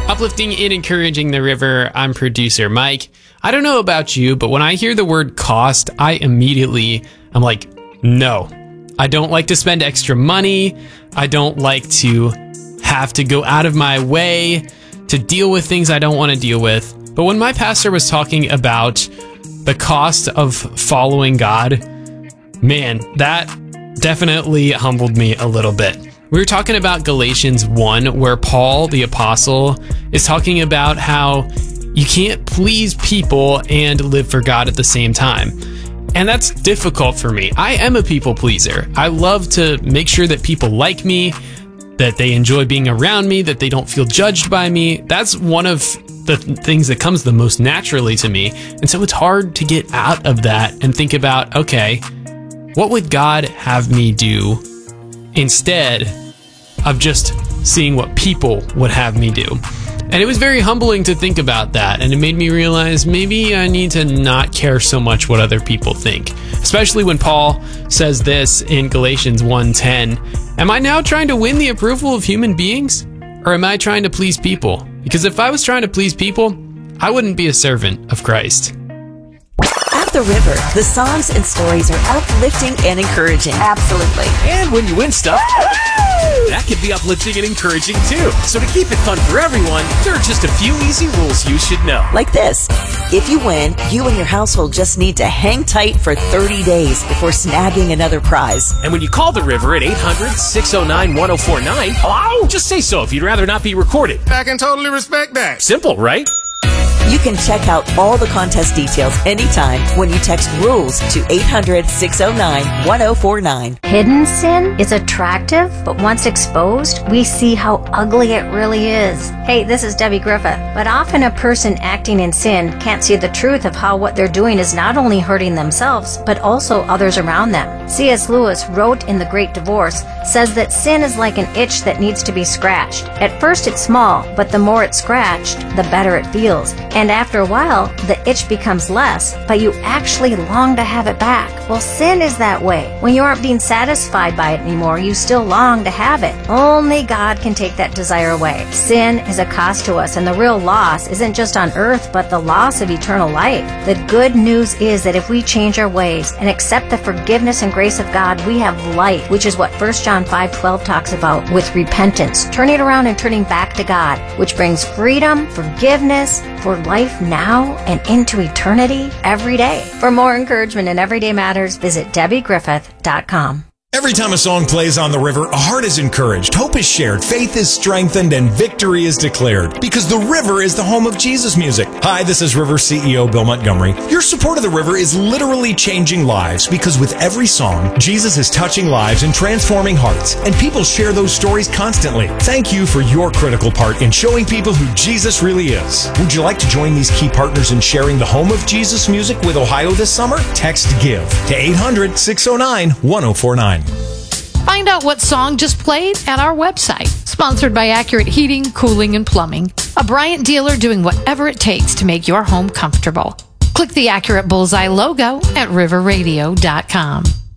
Uplifting and encouraging the river. I'm producer Mike. I don't know about you, but when I hear the word cost, I'm like, no. I don't like to spend extra money. I don't like to have to go out of my way to deal with things I don't want to deal with. But when my pastor was talking about the cost of following God, man, that definitely humbled me a little bit. We were talking about Galatians 1, where Paul, the apostle, is talking about how you can't please people and live for God at the same time. And that's difficult for me. I am a people pleaser. I love to make sure that people like me, that they enjoy being around me, that they don't feel judged by me. That's one of the things that comes the most naturally to me. And so it's hard to get out of that and think about, okay, what would God have me do instead of just seeing what people would have me do? And it was very humbling to think about that, and it made me realize maybe I need to not care so much what other people think. Especially when Paul says this in Galatians 1:10, am I now trying to win the approval of human beings? Or am I trying to please people? Because if I was trying to please people, I wouldn't be a servant of Christ. At the river, the songs and stories are uplifting and encouraging. Absolutely. And when you win stuff, that can be uplifting and encouraging too. So to keep it fun for everyone, there are just a few easy rules you should know. Like this. If you win, you and your household just need to hang tight for 30 days before snagging another prize. And when you call the river at 800-609-1049, hello? Just say so if you'd rather not be recorded. I can totally respect that. Simple, right? You can check out all the contest details anytime when you text RULES to 800-609-1049. Hidden sin is attractive, but once exposed, we see how ugly it really is. Hey, this is Debbie Griffith. But often a person acting in sin can't see the truth of how what they're doing is not only hurting themselves, but also others around them. C.S. Lewis wrote in The Great Divorce, says that sin is like an itch that needs to be scratched. At first it's small, but the more it's scratched, the better it feels. And after a while, the itch becomes less, but you actually long to have it back. Well, sin is that way. When you aren't being satisfied by it anymore, you still long to have it. Only God can take that desire away. Sin is a cost to us, and the real loss isn't just on earth, but the loss of eternal life. The good news is that if we change our ways and accept the forgiveness and grace of God, we have life, which is what 1 John 5:12 talks about with repentance, turning around and turning back to God, which brings freedom, forgiveness, for life now and into eternity every day. For more encouragement in Everyday Matters, visit DebbieGriffith.com. Every time a song plays on the river, a heart is encouraged, hope is shared, faith is strengthened, and victory is declared. Because the river is the home of Jesus music. Hi, this is River CEO Bill Montgomery. Your support of the river is literally changing lives, because with every song, Jesus is touching lives and transforming hearts, and people share those stories constantly. Thank you for your critical part in showing people who Jesus really is. Would you like to join these key partners in sharing the home of Jesus music with Ohio this summer? Text GIVE to 800-609-1049. Find out what song just played at our website. Sponsored by Accurate Heating, Cooling, and Plumbing. A Bryant dealer doing whatever it takes to make your home comfortable. Click the Accurate Bullseye logo at riverradio.com.